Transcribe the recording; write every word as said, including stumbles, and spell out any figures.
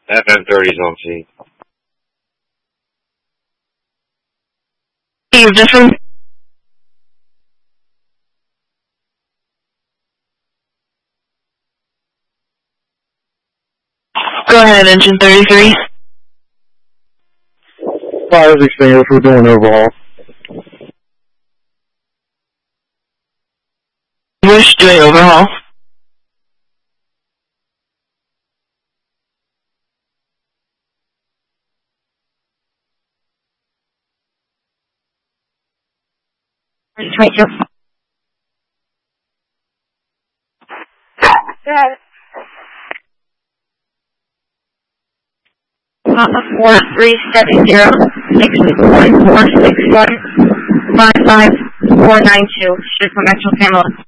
F M thirty is on scene. Steve, just from... Go ahead, engine thirty-three. Fires extinguished, we're doing overhaul. Wish doing overhaul. Right here. Got it. Uh, four three seven zero six one four six one five five four nine two. Should come back to Pamela.